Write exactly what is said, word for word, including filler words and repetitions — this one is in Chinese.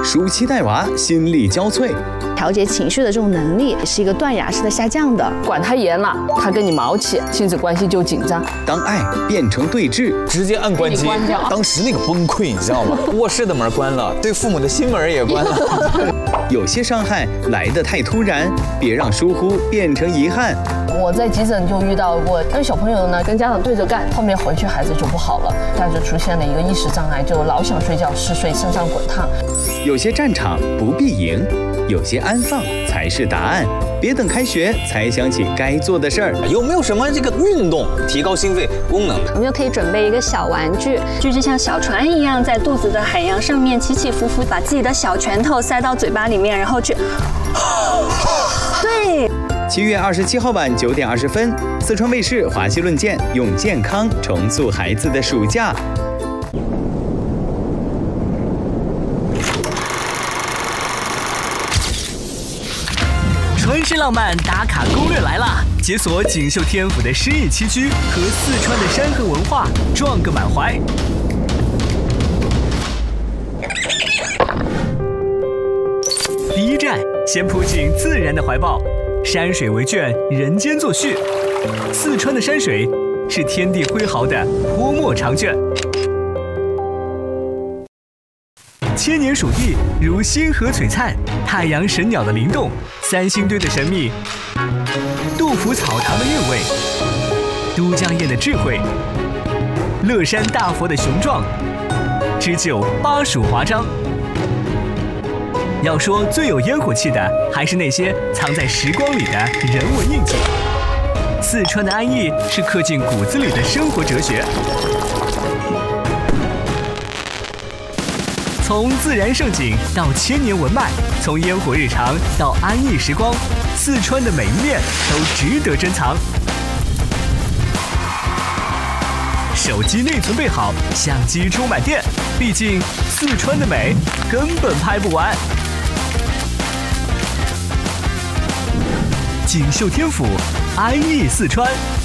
暑期带娃心力交瘁， 调节情绪的这种能力是一个断崖式的下降的。 管他严了，他跟你毛起，亲子关系就紧张。 当爱变成对峙， 直接按关机。当时那个崩溃，你知道吗？卧室的门关了，对父母的心门也关了。 有些伤害来得太突然，别让疏忽变成遗憾。 我在急诊就遇到过，那小朋友呢跟家长对着干，后面回去孩子就不好了，他就出现了一个意识障碍，就老想睡觉，嗜睡，身上滚烫。 有些战场不必赢，有些安放才是答案。别等开学才想起该做的事儿。 有没有什么这个运动提高心肺功能的？ 我们又可以准备一个小玩具，就像小船一样，在肚子的海洋上面起起伏伏，把自己的小拳头塞到嘴巴里面，然后去。对。 七月二十七号晚九点二十分，四川卫视《华西论剑》用健康重塑孩子的暑假。 城市浪漫打卡攻略来啦！解锁锦绣天府的诗意栖居和四川的山河文化，壮个满怀。第一站，先扑进自然的怀抱，山水为卷，人间作序。四川的山水是天地挥毫的泼墨长卷。千年蜀地如星河璀璨，太阳神鸟的灵动，三星堆的神秘，杜甫草堂的韵味，都江堰的智慧，乐山大佛的雄壮，织就巴蜀华章。要说最有烟火气的，还是那些藏在时光里的人文印记。四川的安逸是刻进骨子里的生活哲学。从自然盛景到千年文脉，从烟火日常到安逸时光，四川的每一面都值得珍藏。手机内存备好，相机充满电，毕竟四川的美根本拍不完。锦绣天府，安逸四川。